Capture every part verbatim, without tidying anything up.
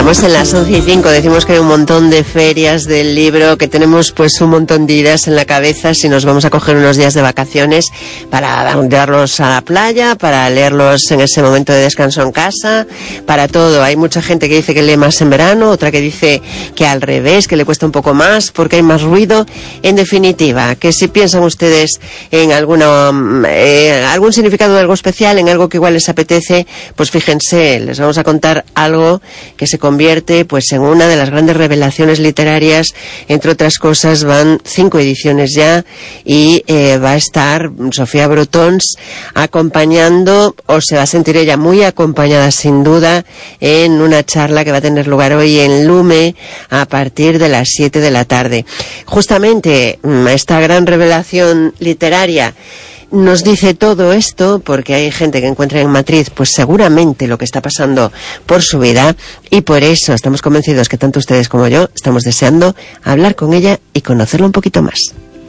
Estamos en las once y cinco, decimos que hay un montón de ferias del libro, que tenemos pues un montón de ideas en la cabeza si nos vamos a coger unos días de vacaciones para llevarlos a la playa, para leerlos en ese momento de descanso en casa, para todo. Hay mucha gente que dice que lee más en verano, otra que dice que al revés, que le cuesta un poco más porque hay más ruido. En definitiva, que si piensan ustedes en alguna, eh, algún significado de algo especial, en algo que igual les apetece, pues fíjense, les vamos a contar algo que se convierte pues en una de las grandes revelaciones literarias. Entre otras cosas, van cinco ediciones ya y eh, va a estar Sofía Brotons acompañando, o se va a sentir ella muy acompañada sin duda, en una charla que va a tener lugar hoy en Lume a partir de las siete de la tarde. Justamente esta gran revelación literaria nos dice todo esto porque hay gente que encuentra en Matriz pues seguramente lo que está pasando por su vida, y por eso estamos convencidos que tanto ustedes como yo estamos deseando hablar con ella y conocerla un poquito más.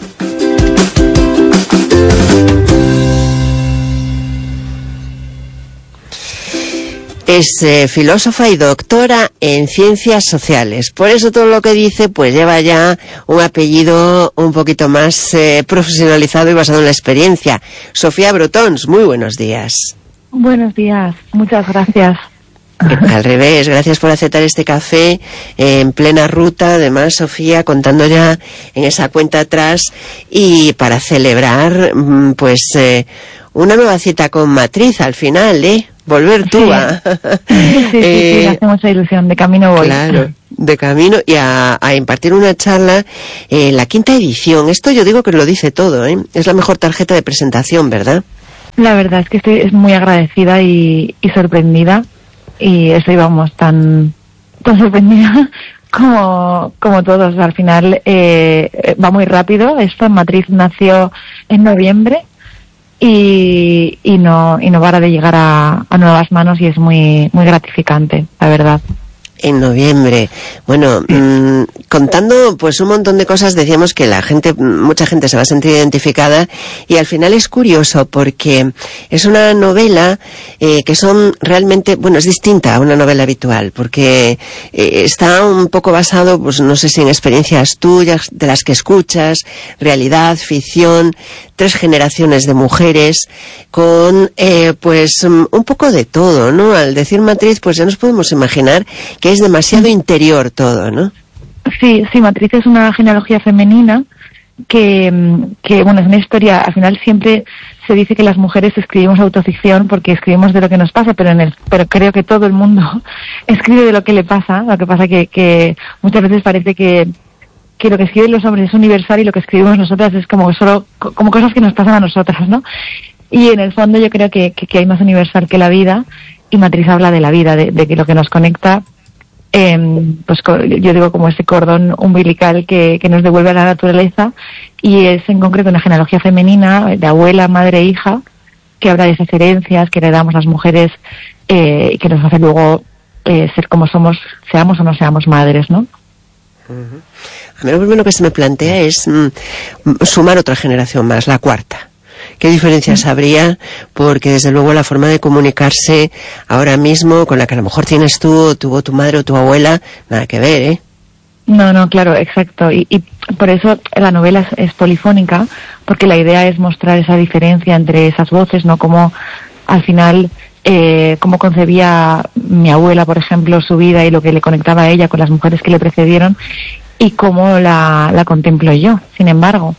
Es eh, filósofa y doctora en ciencias sociales. Por eso todo lo que dice pues lleva ya un apellido un poquito más eh, profesionalizado y basado en la experiencia. Sofía Brotons, muy buenos días. Buenos días, muchas gracias. Al revés, gracias por aceptar este café eh, en plena ruta. Además, Sofía, contando ya en esa cuenta atrás y para celebrar pues eh, una nueva cita con Matriz al final, ¿eh? Volver tú sí. a... Sí, sí, eh, sí, me hace mucha ilusión, de camino voy. Claro, de camino y a, a impartir una charla, eh, la quinta edición. Esto yo digo que lo dice todo, ¿eh? Es la mejor tarjeta de presentación, ¿verdad? La verdad es que estoy muy agradecida y, y sorprendida, y estoy, vamos, tan, tan sorprendida como, como todos. Al final eh, va muy rápido. Esta Matriz nació en noviembre. Y, y no y no para de llegar a, a nuevas manos, y es muy muy gratificante, la verdad. En noviembre. Bueno, mmm, contando pues un montón de cosas, decíamos que la gente, mucha gente se va a sentir identificada, y al final es curioso porque es una novela eh, que son realmente, bueno, es distinta a una novela habitual, porque eh, está un poco basado, pues no sé si en experiencias tuyas, de las que escuchas, realidad, ficción, tres generaciones de mujeres, con eh, pues un poco de todo, ¿no? Al decir Matriz, pues ya nos podemos imaginar que es demasiado interior todo, ¿no? Sí, sí, Matriz es una genealogía femenina que, que, bueno, es una historia. Al final siempre se dice que las mujeres escribimos autoficción porque escribimos de lo que nos pasa, pero en el, pero creo que todo el mundo escribe de lo que le pasa. Lo que pasa que, que muchas veces parece que que lo que escriben los hombres es universal y lo que escribimos nosotras es como solo como cosas que nos pasan a nosotras, ¿no? Y en el fondo yo creo que, que, que hay más universal que la vida, y Matriz habla de la vida, de, de que lo que nos conecta, eh, pues yo digo como ese cordón umbilical que, que nos devuelve a la naturaleza, y es en concreto una genealogía femenina de abuela, madre e hija, que habla de esas herencias que heredamos las mujeres, eh, y que nos hace luego eh, ser como somos, seamos o no seamos madres, ¿no? Uh-huh. A mí lo primero que se me plantea es mm, sumar otra generación más, la cuarta. ¿Qué diferencias mm. habría? Porque desde luego la forma de comunicarse ahora mismo con la que a lo mejor tienes tú, o tuvo tu madre o tu abuela, nada que ver, ¿eh? No, no, claro, exacto. Y, y por eso la novela es, es polifónica, porque la idea es mostrar esa diferencia entre esas voces, ¿no? Como al final, eh, cómo concebía mi abuela, por ejemplo, su vida y lo que le conectaba a ella con las mujeres que le precedieron, y cómo la, la contemplo yo, sin embargo.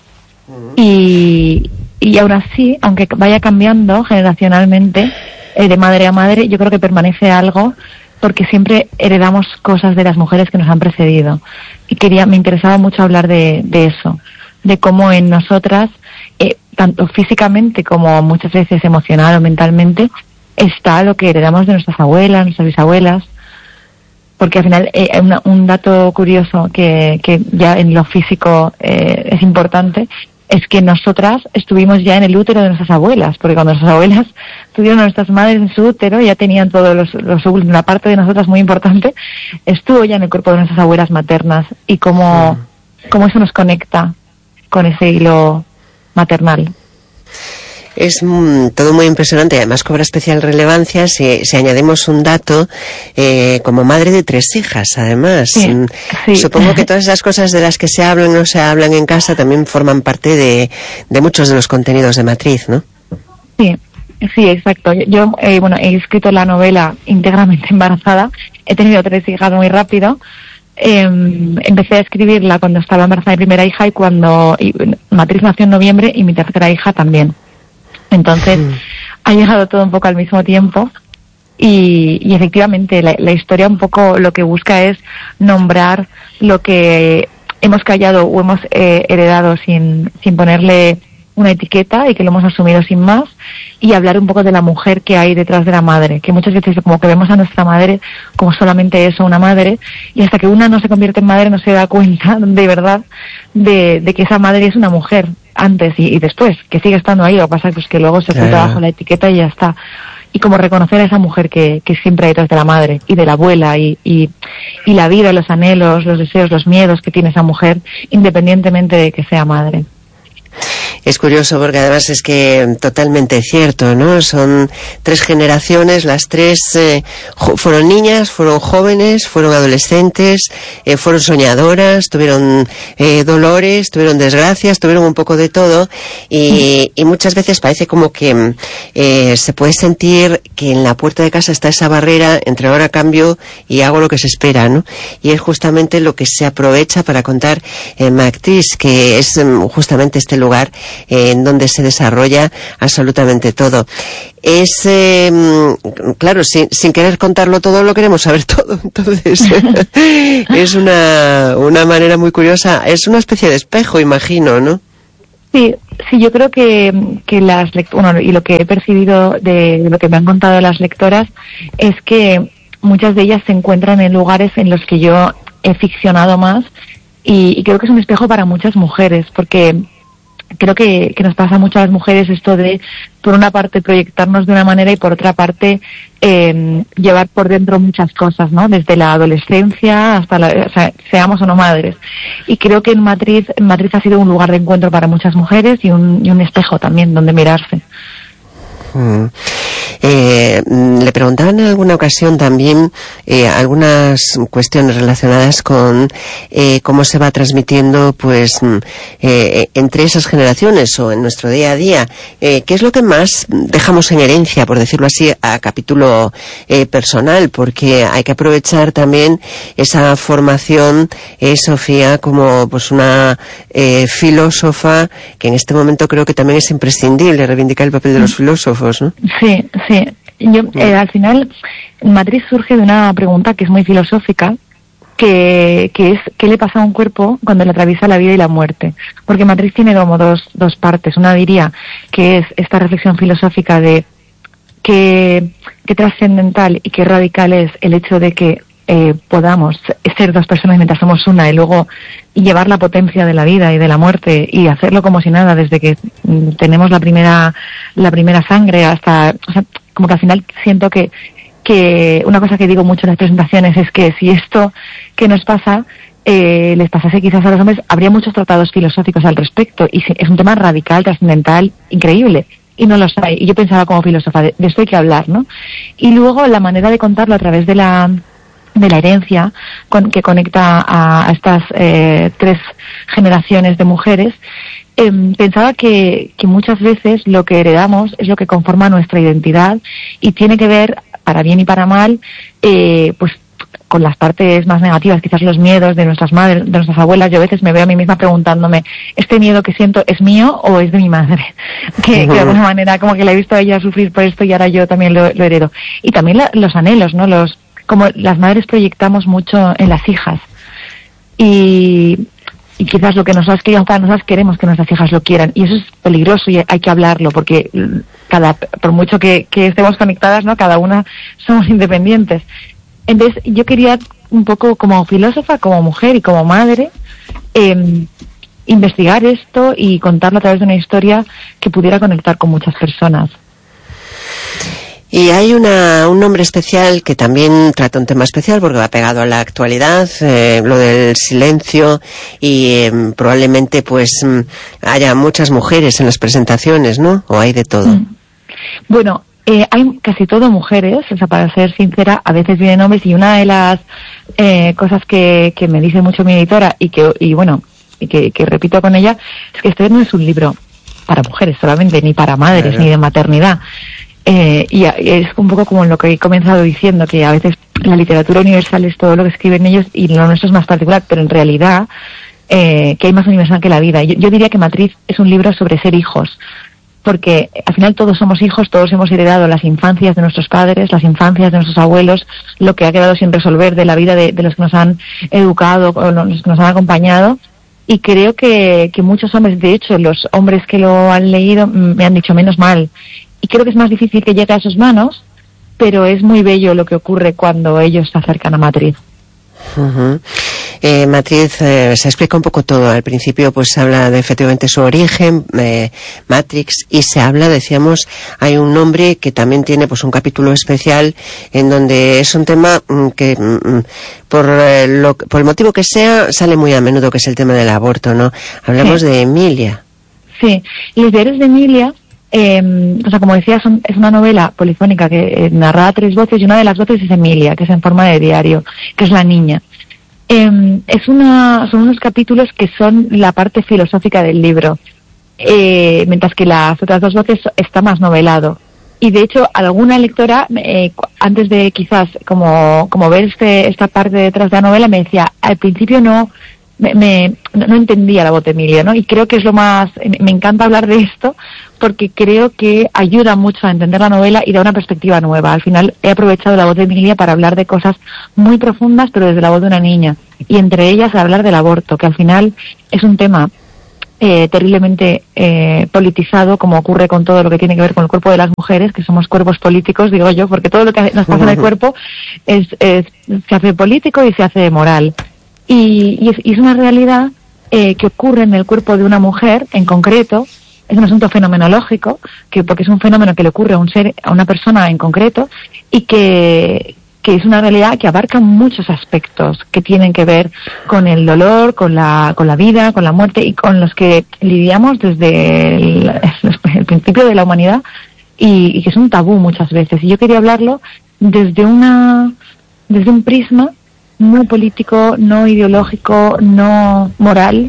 Y, y aún así, aunque vaya cambiando generacionalmente, eh, de madre a madre, yo creo que permanece algo, porque siempre heredamos cosas de las mujeres que nos han precedido. Y quería, me interesaba mucho hablar de, de eso, de cómo en nosotras, eh, tanto físicamente como muchas veces emocional o mentalmente, está lo que heredamos de nuestras abuelas, nuestras bisabuelas. Porque al final, eh, una, un dato curioso que, que ya en lo físico eh, es importante, es que nosotras estuvimos ya en el útero de nuestras abuelas, porque cuando nuestras abuelas tuvieron a nuestras madres en su útero, ya tenían todos los, los óvulos, una parte de nosotras muy importante estuvo ya en el cuerpo de nuestras abuelas maternas, y cómo, cómo eso nos conecta con ese hilo maternal. Es mm, todo muy impresionante, además cobra especial relevancia si, si añadimos un dato, eh, como madre de tres hijas, además. Sí, sí. Supongo que todas esas cosas de las que se hablan o no se hablan en casa también forman parte de, de muchos de los contenidos de Matriz, ¿no? Sí, sí, exacto. Yo, eh, bueno, he escrito la novela íntegramente embarazada, he tenido tres hijas muy rápido. Eh, empecé a escribirla cuando estaba embarazada de mi primera hija y cuando y, Matriz nació en noviembre y mi tercera hija también. Entonces, mm. ha llegado todo un poco al mismo tiempo y, y efectivamente la, la historia un poco lo que busca es nombrar lo que hemos callado o hemos eh, heredado sin, sin ponerle una etiqueta y que lo hemos asumido sin más, y hablar un poco de la mujer que hay detrás de la madre, que muchas veces como que vemos a nuestra madre como solamente eso, una madre, y hasta que una no se convierte en madre no se da cuenta de verdad de, de que esa madre es una mujer antes y, y después, que sigue estando ahí. Lo que pasa es pues, que luego se oculta claro. bajo la etiqueta y ya está. Y como reconocer a esa mujer que, que siempre hay detrás de la madre y de la abuela y, y, y la vida, los anhelos, los deseos, los miedos que tiene esa mujer, independientemente de que sea madre. Es curioso porque además es que totalmente cierto, ¿no? Son tres generaciones, las tres eh, fueron niñas, fueron jóvenes, fueron adolescentes, eh, fueron soñadoras, tuvieron eh, dolores, tuvieron desgracias, tuvieron un poco de todo y, y muchas veces parece como que eh, se puede sentir que en la puerta de casa está esa barrera entre ahora cambio y hago lo que se espera, ¿no? Y es justamente lo que se aprovecha para contar en eh, Matriz, que es eh, justamente este lugar Eh, en donde se desarrolla absolutamente todo. Es, eh, claro, sin, sin querer contarlo todo, lo queremos saber todo. Entonces, es una, una manera muy curiosa. Es una especie de espejo, imagino, ¿no? Sí, sí, yo creo que, que las lectoras, bueno, y lo que he percibido de, de lo que me han contado las lectoras, es que muchas de ellas se encuentran en lugares en los que yo he ficcionado más, y, y creo que es un espejo para muchas mujeres, porque creo que, que nos pasa mucho a las mujeres esto de, por una parte, proyectarnos de una manera y por otra parte, eh, llevar por dentro muchas cosas, ¿no? Desde la adolescencia hasta la, o sea, seamos o no madres. Y creo que en Matriz, en Matriz ha sido un lugar de encuentro para muchas mujeres y un, y un espejo también donde mirarse. Mm. Eh, le preguntaban en alguna ocasión también eh, algunas cuestiones relacionadas con eh, cómo se va transmitiendo pues eh, entre esas generaciones o en nuestro día a día, eh, qué es lo que más dejamos en herencia, por decirlo así, a capítulo eh, personal, porque hay que aprovechar también esa formación, eh, Sofía, como pues una eh, filósofa que en este momento creo que también es imprescindible reivindicar el papel de los filósofos, ¿no? Sí, sí. Yo, eh, al final, Matriz surge de una pregunta que es muy filosófica, que, que es ¿qué le pasa a un cuerpo cuando le atraviesa la vida y la muerte? Porque Matriz tiene como dos, dos partes. Una diría que es esta reflexión filosófica de qué, qué trascendental y qué radical es el hecho de que eh, podamos ser dos personas mientras somos una y luego llevar la potencia de la vida y de la muerte y hacerlo como si nada desde que mm, tenemos la primera la primera sangre hasta, o sea, como que al final siento que que una cosa que digo mucho en las presentaciones es que si esto que nos pasa eh, les pasase quizás a los hombres, habría muchos tratados filosóficos al respecto y es un tema radical, trascendental, increíble. Y no los hay. Y yo pensaba como filósofa, de, de esto hay que hablar, ¿no? Y luego la manera de contarlo a través de la de la herencia con, que conecta a, a estas eh, tres generaciones de mujeres, eh, pensaba que, que muchas veces lo que heredamos es lo que conforma nuestra identidad y tiene que ver, para bien y para mal, eh, pues con las partes más negativas, quizás los miedos de nuestras madres, de nuestras abuelas. Yo a veces me veo a mí misma preguntándome, ¿este miedo que siento es mío o es de mi madre? Que, que de alguna manera como que la he visto a ella sufrir por esto y ahora yo también lo, lo heredo. Y también la, los anhelos, ¿no? Los como las madres proyectamos mucho en las hijas y, y quizás lo que nosotras queremos para nosotras queremos que nuestras hijas lo quieran y eso es peligroso y hay que hablarlo porque cada por mucho que, que estemos conectadas, ¿no? Cada una somos independientes. Entonces yo quería un poco como filósofa, como mujer y como madre eh, investigar esto y contarlo a través de una historia que pudiera conectar con muchas personas. Y hay una, un nombre especial que también trata un tema especial porque va pegado a la actualidad, eh, lo del silencio, y eh, probablemente pues haya muchas mujeres en las presentaciones, ¿no? ¿O hay de todo? Mm. Bueno, eh, hay casi todo mujeres, o sea, para ser sincera, a veces vienen hombres, y una de las eh, cosas que, que me dice mucho mi editora y que, y bueno, y que, que repito con ella, es que este no es un libro para mujeres solamente, ni para madres, claro, ni de maternidad. Eh, y es un poco como lo que he comenzado diciendo, que a veces la literatura universal es todo lo que escriben ellos y lo nuestro es más particular, pero en realidad eh, que hay más universal que la vida. Yo, yo diría que Matriz es un libro sobre ser hijos, porque al final todos somos hijos, todos hemos heredado las infancias de nuestros padres, las infancias de nuestros abuelos, lo que ha quedado sin resolver de la vida de, de los que nos han educado o los que nos han acompañado. Y creo que, que muchos hombres, de hecho los hombres que lo han leído me han dicho menos mal. Y creo que es más difícil que llegue a sus manos, pero es muy bello lo que ocurre cuando ellos se acercan a Matriz. Uh-huh. Eh, Matriz eh, se explica un poco todo. Al principio pues se habla de efectivamente su origen, eh, Matrix, y se habla, decíamos, hay un nombre que también tiene pues un capítulo especial en donde es un tema mm, que mm, por, eh, lo, por el motivo que sea sale muy a menudo, que es el tema del aborto, ¿no? Hablamos sí. de Emilia. Sí, los diarios de Emilia, eh, o sea, como decía, son, es una novela polifónica que eh, narra a tres voces, y una de las voces es Emilia, que es en forma de diario, que es la niña. Eh, es una, son unos capítulos que son la parte filosófica del libro, eh, mientras que las otras dos voces está más novelado. Y de hecho, alguna lectora, eh, antes de quizás como, como ver este, esta parte detrás de la novela, me decía, al principio no, me, me no, no entendía la voz de Emilia, ¿no? Y creo que es lo más, me encanta hablar de esto, porque creo que ayuda mucho a entender la novela y da una perspectiva nueva. Al final he aprovechado la voz de Emilia para hablar de cosas muy profundas, pero desde la voz de una niña. Y entre ellas hablar del aborto, que al final es un tema eh, terriblemente eh, politizado, como ocurre con todo lo que tiene que ver con el cuerpo de las mujeres, que somos cuerpos políticos, digo yo, porque todo lo que nos pasa en el cuerpo es, es se hace político y se hace moral. Y, y, es, y es una realidad eh, que ocurre en el cuerpo de una mujer en concreto. Es un asunto fenomenológico, que porque es un fenómeno que le ocurre a un ser, a una persona en concreto, y que, que es una realidad que abarca muchos aspectos que tienen que ver con el dolor, con la, con la vida, con la muerte, y con los que lidiamos desde el, el principio de la humanidad, y, y que es un tabú muchas veces. Y yo quería hablarlo desde una, desde un prisma no político, no ideológico, no moral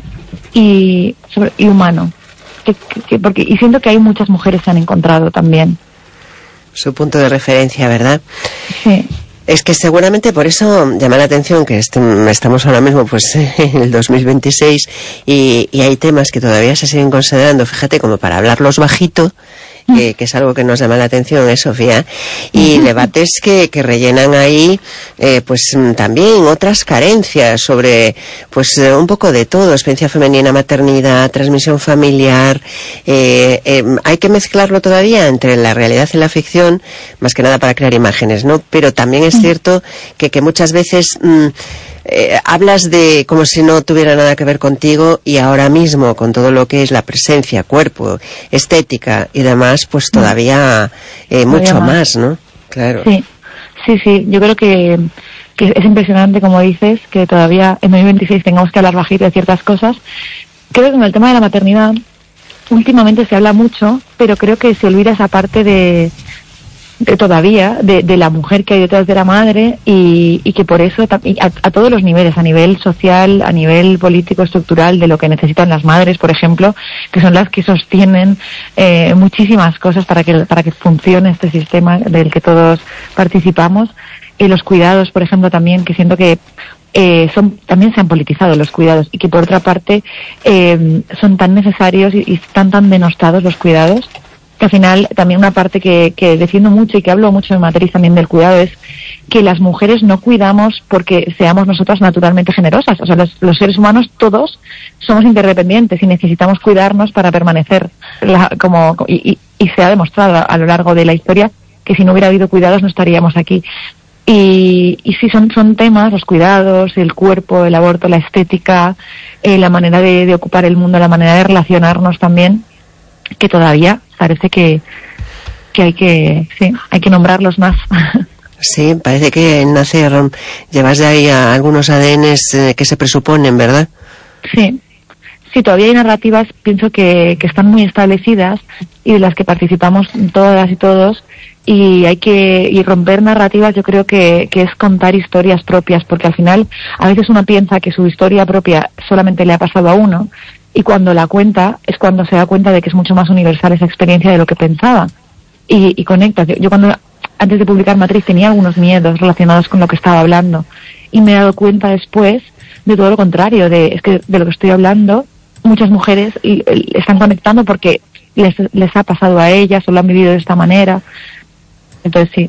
y, sobre, y humano. Que, que, porque, y siento que hay muchas mujeres que han encontrado también su punto de referencia, ¿verdad? Sí. Es que seguramente por eso llama la atención que est- estamos ahora mismo pues en el dos mil veintiséis y, y hay temas que todavía se siguen considerando, fíjate, como para hablarlos bajito, que, que es algo que nos llama la atención, ¿eh, Sofía? Y debates que, que rellenan ahí eh, pues también otras carencias sobre pues eh, un poco de todo, experiencia femenina, maternidad, transmisión familiar. Eh, eh, hay que mezclarlo todavía entre la realidad y la ficción, más que nada para crear imágenes, ¿no? Pero también es cierto que, que muchas veces mmm, Eh, hablas de como si no tuviera nada que ver contigo, y ahora mismo con todo lo que es la presencia, cuerpo, estética y demás, pues todavía eh, mucho más, ¿no? Claro. Sí, sí, sí. Yo creo que, que es impresionante, como dices, que todavía en dos mil veintiséis tengamos que hablar bajito de ciertas cosas. Creo que en el tema de la maternidad últimamente se habla mucho, pero creo que se olvida esa parte de de todavía, de, de la mujer que hay detrás de la madre, y, y que por eso a, a todos los niveles, a nivel social, a nivel político, estructural, de lo que necesitan las madres, por ejemplo, que son las que sostienen eh, muchísimas cosas para que, para que funcione este sistema del que todos participamos. Y los cuidados, por ejemplo, también, que siento que eh, son también se han politizado los cuidados, y que por otra parte eh, son tan necesarios y, y están tan denostados los cuidados, que al final también una parte que, que defiendo mucho y que hablo mucho en Matriz también del cuidado es que las mujeres no cuidamos porque seamos nosotras naturalmente generosas. O sea, los, los seres humanos todos somos interdependientes y necesitamos cuidarnos para permanecer la, como y, y, y se ha demostrado a, a lo largo de la historia que si no hubiera habido cuidados no estaríamos aquí. Y, y sí, son, son temas, los cuidados, el cuerpo, el aborto, la estética, eh, la manera de, de ocupar el mundo, la manera de relacionarnos también, que todavía parece que, que hay que, sí, hay que nombrarlos más. Sí, parece que en Nacer llevas de ahí a algunos A D Ns eh, que se presuponen, ¿verdad? Sí, sí, todavía hay narrativas, pienso que, que están muy establecidas y de las que participamos todas y todos, y hay que y romper narrativas. Yo creo que, que es contar historias propias, porque al final a veces uno piensa que su historia propia solamente le ha pasado a uno, y cuando la cuenta es cuando se da cuenta de que es mucho más universal esa experiencia de lo que pensaba, y, y conectas. Yo, yo cuando antes de publicar Matriz tenía algunos miedos relacionados con lo que estaba hablando, y me he dado cuenta después de todo lo contrario, de es que de lo que estoy hablando muchas mujeres y, y, están conectando porque les, les ha pasado a ellas o lo han vivido de esta manera. Entonces sí.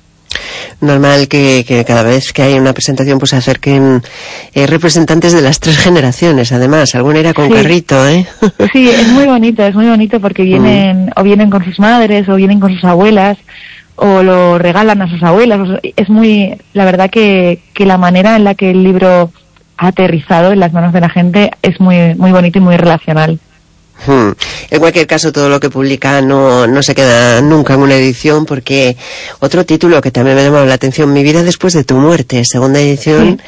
Normal que, que cada vez que hay una presentación pues se acerquen eh, representantes de las tres generaciones, además, alguna era con sí. carrito, ¿eh? Sí, es muy bonito, es muy bonito porque vienen mm. o vienen con sus madres o vienen con sus abuelas o lo regalan a sus abuelas. Es muy, la verdad que, que la manera en la que el libro ha aterrizado en las manos de la gente es muy, muy bonito y muy relacional. Hmm. En cualquier caso, todo lo que publica no, no se queda nunca en una edición, porque otro título que también me llamó la atención, Mi vida después de tu muerte, segunda edición,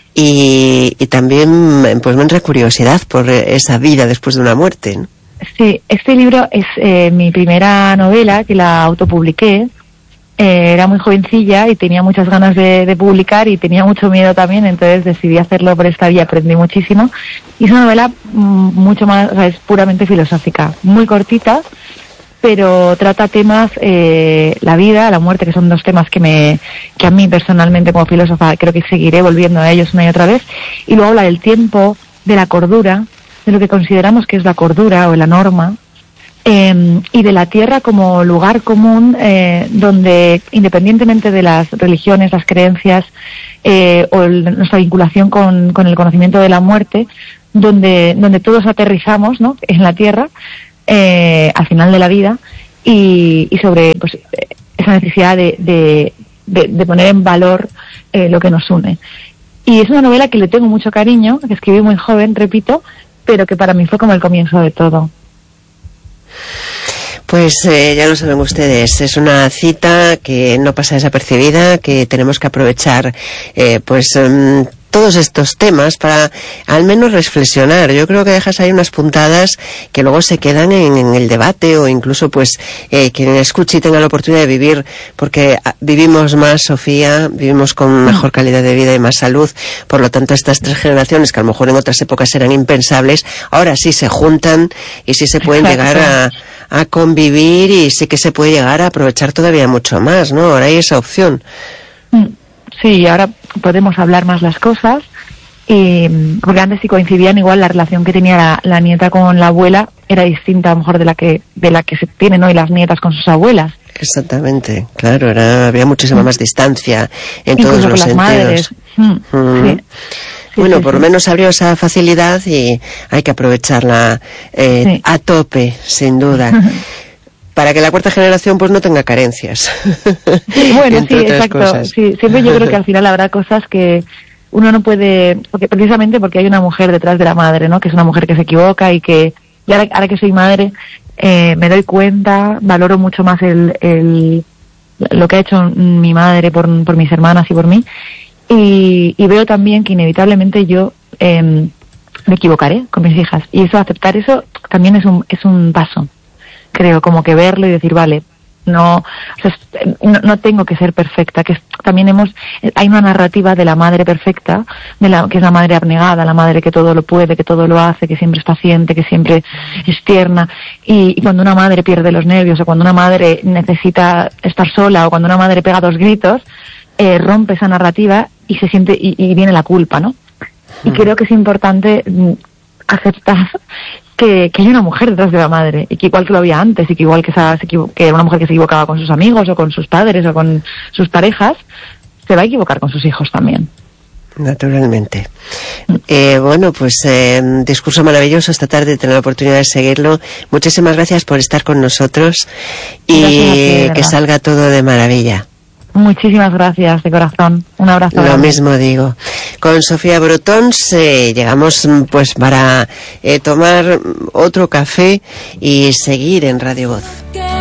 sí. y, y también pues me entra curiosidad por esa vida después de una muerte, ¿no? Sí, este libro es eh, mi primera novela, que la autopubliqué. Eh, era muy jovencilla y tenía muchas ganas de, de publicar y tenía mucho miedo también, entonces decidí hacerlo por esta vía, aprendí muchísimo. Y es una novela mm, mucho más, o sea, es puramente filosófica, muy cortita, pero trata temas, eh, la vida, la muerte, que son dos temas que me, que a mí personalmente como filósofa creo que seguiré volviendo a ellos una y otra vez. Y luego habla del tiempo, de la cordura, de lo que consideramos que es la cordura o la norma. Eh, y de la tierra como lugar común eh, donde, independientemente de las religiones, las creencias eh, o el, nuestra vinculación con, con el conocimiento de la muerte, donde, donde todos aterrizamos, ¿no?, en la tierra eh, al final de la vida, y, y sobre pues, esa necesidad de, de, de, de poner en valor eh, lo que nos une. Y es una novela que le tengo mucho cariño, que escribí muy joven, repito, pero que para mí fue como el comienzo de todo. Pues eh, ya lo saben ustedes, es una cita que no pasa desapercibida, que tenemos que aprovechar eh, pues um, todos estos temas para al menos reflexionar. Yo creo que dejas ahí unas puntadas que luego se quedan en, en el debate, o incluso pues eh, quien escuche y tenga la oportunidad de vivir, porque vivimos más, Sofía, vivimos con mejor calidad de vida y más salud. Por lo tanto, estas tres generaciones que a lo mejor en otras épocas eran impensables, ahora sí se juntan y sí se pueden llegar a, a convivir, y sí que se puede llegar a aprovechar todavía mucho más, ¿no? Ahora hay esa opción. Sí, ahora podemos hablar más las cosas, y porque antes sí coincidían, igual la relación que tenía la, la nieta con la abuela era distinta a lo mejor de la que de la que se tienen hoy las nietas con sus abuelas. Exactamente, claro, era, había muchísima más distancia en Incluso todos los con las sentidos. Madres. Mm, mm. sí. Sí, bueno, sí, por sí. lo menos abrió esa facilidad y hay que aprovecharla eh, sí. a tope, sin duda. Para que la cuarta generación pues no tenga carencias. Sí, bueno, sí, exacto. Cosas. Sí, siempre yo creo que al final habrá cosas que uno no puede, porque precisamente porque hay una mujer detrás de la madre, ¿no? Que es una mujer que se equivoca y que, y ahora, ahora que soy madre, eh, me doy cuenta, valoro mucho más el, el lo que ha hecho mi madre por, por mis hermanas y por mí, y, y veo también que inevitablemente yo eh, me equivocaré con mis hijas, y eso, aceptar eso también es un es un paso. Creo, como que verlo y decir, vale, no, o sea, no, no tengo que ser perfecta, que es, también hemos, hay una narrativa de la madre perfecta, de la que es la madre abnegada, la madre que todo lo puede, que todo lo hace, que siempre es paciente, que siempre es tierna, y, y cuando una madre pierde los nervios, o cuando una madre necesita estar sola, o cuando una madre pega dos gritos, eh, rompe esa narrativa y se siente, y, y viene la culpa, ¿no? Y creo que es importante mm, aceptar Que, que hay una mujer detrás de la madre, y que igual que lo había antes, y que igual que, esa, se equivo- que era una mujer que se equivocaba con sus amigos o con sus padres o con sus parejas, se va a equivocar con sus hijos también. Naturalmente. Eh, bueno, pues eh, discurso maravilloso esta tarde, tener la oportunidad de seguirlo. Muchísimas gracias por estar con nosotros y Gracias a ti, de que verdad. salga todo de maravilla. Muchísimas gracias, de corazón. Un abrazo. Lo grande. mismo digo. Con Sofía Brotons eh, llegamos mm, pues para eh, tomar otro café y seguir en Radio Voz.